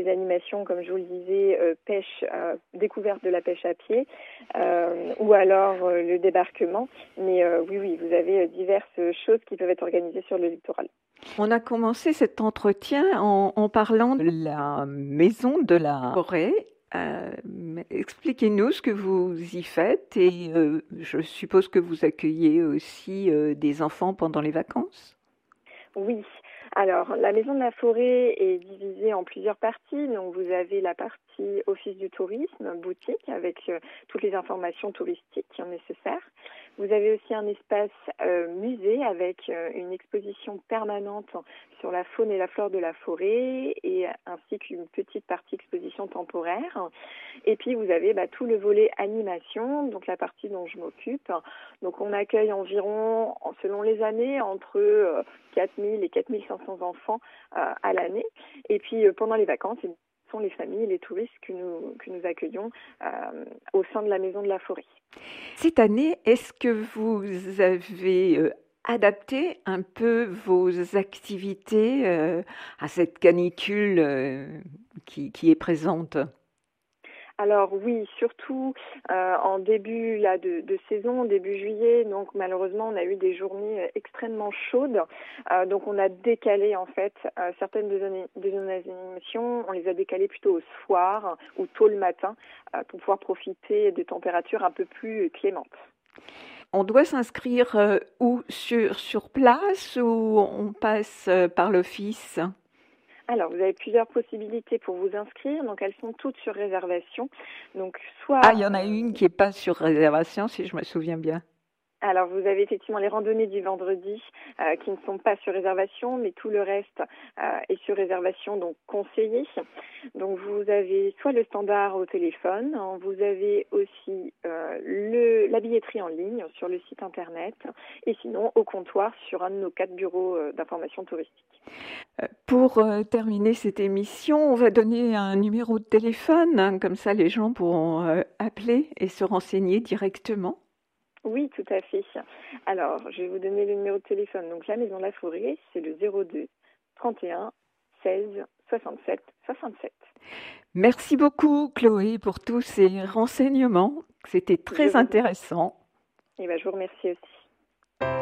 des animations, comme je vous le disais, pêche, découverte de la pêche à pied, ou alors le débarquement. Mais oui, vous avez diverses choses qui peuvent être organisées sur le littoral. On a commencé cet entretien en parlant de la maison de la forêt. Expliquez-nous ce que vous y faites et je suppose que vous accueillez aussi des enfants pendant les vacances. Oui. Alors, la maison de la forêt est divisée en plusieurs parties. Donc, vous avez la partie office du tourisme, boutique, avec toutes les informations touristiques nécessaires. Vous avez aussi un espace musée avec une exposition permanente sur la faune et la flore de la forêt, et ainsi qu'une petite partie exposition temporaire. Et puis, vous avez tout le volet animation, donc la partie dont je m'occupe. Donc, on accueille environ, selon les années, entre 4000 et 4500 enfants à l'année. Et puis, pendant les vacances, ce sont les familles et les touristes que nous accueillons au sein de la maison de la forêt. Cette année, est-ce que vous avez adapté un peu vos activités à cette canicule qui est présente? Alors oui, surtout en début de saison, début juillet, donc malheureusement on a eu des journées extrêmement chaudes, donc on a décalé en fait certaines de nos animations, on les a décalées plutôt au soir ou tôt le matin pour pouvoir profiter de températures un peu plus clémentes. On doit s'inscrire où sur place ou on passe par l'office? Alors, vous avez plusieurs possibilités pour vous inscrire, donc elles sont toutes sur réservation. Donc, Ah, soit il y en a une qui n'est pas sur réservation, si je me souviens bien. Alors, vous avez effectivement les randonnées du vendredi qui ne sont pas sur réservation, mais tout le reste est sur réservation, donc conseillé. Donc, vous avez soit le standard au téléphone, hein, vous avez aussi la billetterie en ligne sur le site internet, et sinon au comptoir sur un de nos 4 bureaux d'information touristique. Pour terminer cette émission, on va donner un numéro de téléphone, hein, comme ça les gens pourront appeler et se renseigner directement. Oui, tout à fait. Alors, je vais vous donner le numéro de téléphone. Donc, la Maison de la Forêt, c'est le 02 31 16 67 67. Merci beaucoup, Chloé, pour tous ces renseignements. C'était très intéressant. Je vous remercie aussi.